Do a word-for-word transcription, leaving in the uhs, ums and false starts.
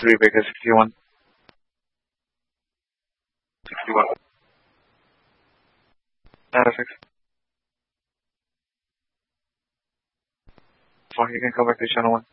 Rebecca, sixty-one. sixty-one. R F X. Fine, you can come back to channel one.